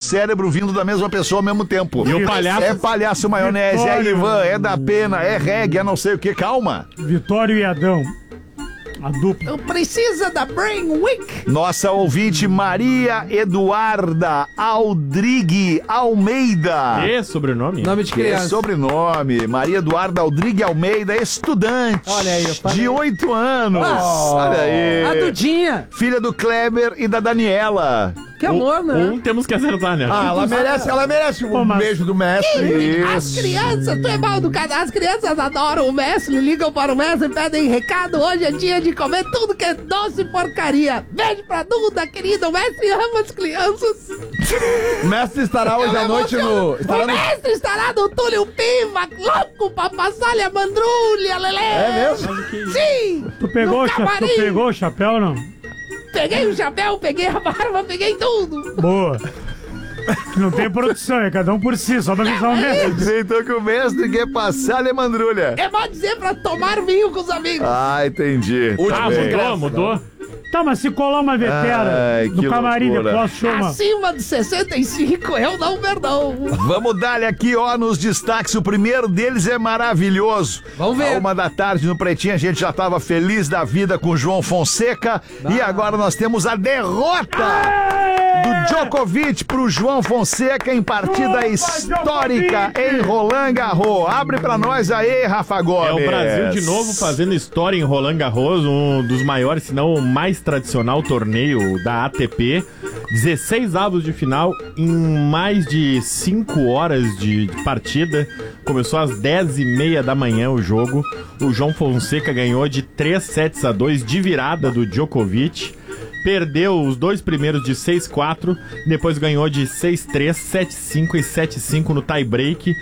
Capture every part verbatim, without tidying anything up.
cérebro vindo da mesma pessoa ao mesmo tempo. E o palhaço? É palhaço maionese, é Ivan, é da pena, é reggae, é não sei o que. Calma. Vitório e Adão. A dupla. Precisa da Brain Week. Nossa ouvinte Maria Eduarda Aldrigue Almeida. E sobrenome? Nome de Que é criança. sobrenome. Maria Eduarda Aldrigue Almeida, estudante. Olha aí, eu falei. De oito anos. Olha aí. A Dudinha. Filha do Kleber e da Daniela. Que amor, né? Um temos que acertar, né? Ah, ela merece, ela merece um Pô, mas- beijo do mestre. As crianças, tu é mal educado. As crianças adoram o mestre, ligam para o mestre, pedem recado. Hoje é dia de comer tudo que é doce e porcaria. Beijo pra Duda, querido. O mestre ama as crianças. O mestre estará hoje à noite no... Estará O no... mestre estará no Túlio Piva, louco pra passar-lhe a mandrulha, Lelê. É mesmo? Sim. Tu pegou, No o cha- tu camarim. pegou o chapéu ou não? Peguei o chapéu, peguei a barba, peguei tudo. Boa. Não tem produção, é cada um por si, só pra avisar o mestre. Então que o mestre quer passar a mandrulha. É bom dizer pra tomar vinho com os amigos. Ah, entendi. Ah, Tá bem. mudou, mudou. Tá, mas se colar uma vetera Ai, que no camarim loucura. depois, chama. Acima de sessenta e cinco, eu não perdoo. Vamos dar-lhe aqui, ó, nos destaques. O primeiro deles é maravilhoso. Vamos ver. À uma da tarde no Pretinho, a gente já estava feliz da vida com o João Fonseca. E agora nós temos a derrota do Djokovic pro João Fonseca em partida histórica em Roland Garros. Abre pra nós aí, Rafa É Gomes. o Brasil de novo fazendo história em Roland Garros, um dos maiores, se não o mais tradicional torneio da A T P. dezesseis avos de final em mais de cinco horas de partida. Começou às dez e meia da manhã o jogo. O João Fonseca ganhou de três sets a dois de virada do Djokovic. Perdeu os dois primeiros de seis a quatro, depois ganhou de seis a três, sete a cinco e sete a cinco no tie-break.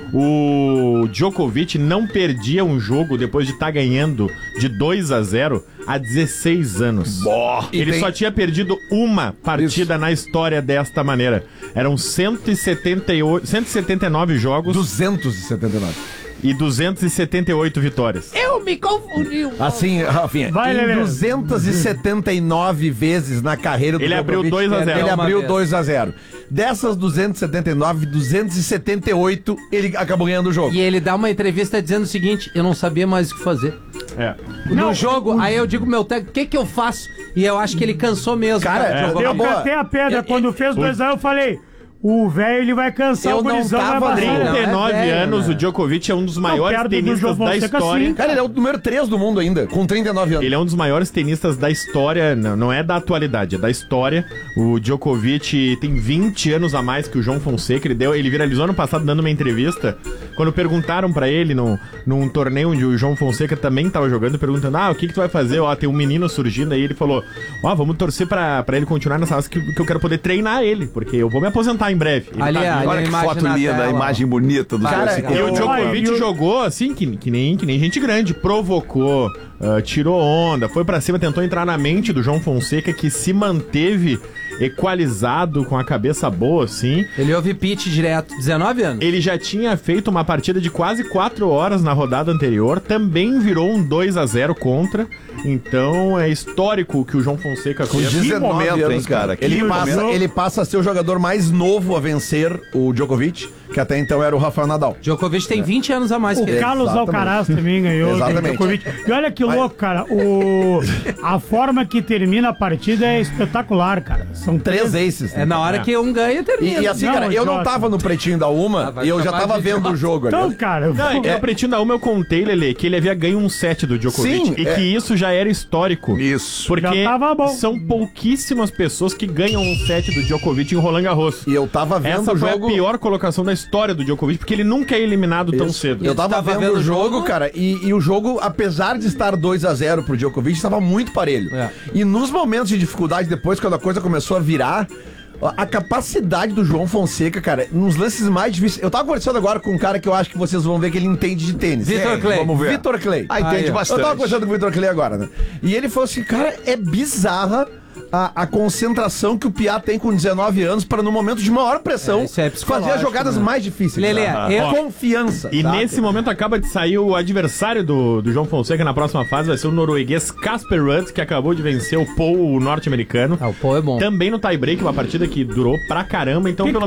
O Djokovic não perdia um jogo depois de estar ganhando de dois a zero há dezesseis anos. Ele tem- só tinha perdido uma partida na história desta maneira. Eram cento e setenta e oito, cento e setenta e nove jogos duzentos e setenta e nove. e duzentas e setenta e oito vitórias. Eu me confundi um pouco. Assim, Rafinha, Vai, em Lelê. duzentas e setenta e nove vezes na carreira do Ele abriu Djokovic, dois a zero. Ele Uma abriu vez. dois a zero. Dessas duzentas e setenta e nove, duzentas e setenta e oito, ele acabou ganhando o jogo. E ele dá uma entrevista dizendo o seguinte: eu não sabia mais o que fazer. É. No Não, jogo, aí eu digo pro meu técnico, o que que eu faço? E eu acho que ele cansou mesmo. Cara, jogou é. Eu bem. boa. catei a pedra. Eu- Quando fez dois anos, eu falei: o velho ele vai cansar, Eu o não gurizão vai tava passar. nem- trinta e nove Não, é velho, anos, né? o Djokovic é um dos maiores perto do tenistas João da Fonseca, história. sim. Cara, ele é o número três do mundo ainda, com trinta e nove anos. Ele é um dos maiores tenistas da história, não, não é da atualidade, é da história. O Djokovic tem vinte anos a mais que o João Fonseca. Ele, deu, ele viralizou ano passado dando uma entrevista. Quando perguntaram pra ele no, num torneio onde o João Fonseca também tava jogando, perguntando: ah, o que que tu vai fazer? Ó, tem um menino surgindo aí. Ele falou: ó, vamos torcer pra, pra ele continuar nessa raça que, que eu quero poder treinar ele, porque eu vou me aposentar em breve. Ele Ali, tá- ali Olha a que imagem foto na linda, a tela, ó. imagem bonita do Cara, Jessica. E o Eu- Djokovic eu- jogou assim, que, que, nem, que nem gente grande. Provocou, ah, tirou onda, foi pra cima, tentou entrar na mente do João Fonseca, que se manteve equalizado, com a cabeça boa, assim. Ele ouve pitch direto. dezenove anos? Ele já tinha feito uma partida de quase quatro horas na rodada anterior, também virou um dois a zero contra. Então é histórico o que o João Fonseca Com fez. dezenove momento, anos, hein, cara? Ele Que passa, momento. ele passa a ser o jogador mais novo a vencer o Djokovic, que até então era o Rafael Nadal. Djokovic tem vinte anos a mais O que ele. Carlos Exatamente. Alcaraz também ganhou. do Exatamente. Djokovic. E olha que louco, cara. O... A forma que termina a partida é espetacular, cara. São Três três. aces. né? É na hora que um ganha, E, termina. e assim, Não, cara, eu não idiota. tava no pretinho da Ah, Uma vai e eu já chamar tava de vendo idiota. o jogo ali. Então, cara, eu Não, é que vou- no Pretinho da Uma eu contei, Lelê, que ele havia ganho um set do Djokovic. Sim, e é. que isso já era histórico. Isso. Porque Já tava bom. são pouquíssimas pessoas que ganham um set do Djokovic em Roland Garros. E eu tava vendo Essa o foi jogo. a pior colocação da história do Djokovic, porque ele nunca é eliminado tão Isso. cedo. Eu tava, tava vendo, vendo o o jogo, jogo? cara, e, e o jogo, apesar de estar dois a zero pro Djokovic, estava muito parelho. É. E nos momentos de dificuldade, depois, quando a coisa começou a virar, a a capacidade do João Fonseca, cara, nos lances mais difíceis. Eu tava conversando agora com um cara que eu acho que vocês vão ver que ele entende de tênis. Vitor É, Clay. Vamos ver. Vitor Clay. Ah, entende Aí, ó. bastante. Eu tava conversando com o Vitor Clay agora, né? E ele falou assim, cara, é bizarra a, a concentração que o Piá tem com dezenove anos para no momento de maior pressão É, isso é fazer as psicológico, jogadas né? mais difíceis. Lelê, Ah, eu- confiança. E sabe? nesse momento acaba de sair o adversário do, do João Fonseca na próxima fase, vai ser o norueguês Casper Ruud, que acabou de vencer o Paul norte-americano. Ah, o Paul é bom. Também no tie-break, uma partida que durou pra caramba, então Que pelo